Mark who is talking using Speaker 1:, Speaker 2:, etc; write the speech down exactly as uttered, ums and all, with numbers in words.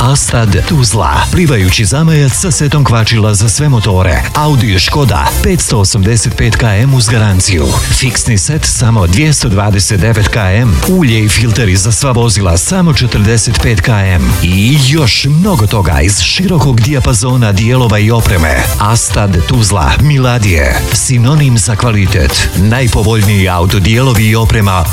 Speaker 1: Astad Tuzla, plivajući zamajac sa setom kvačila za sve motore. Audi Škoda petsto osamdeset pet kilometara uz garanciju. Fiksni set samo dvjesto dvadeset devet kilometara. Ulje i filteri za sva vozila samo četrdeset pet kilometara. I još mnogo toga iz širokog dijapazona dijelova i opreme. Astad Tuzla Miladije, sinonim za kvalitet. Najpovoljniji autodijelovi i oprema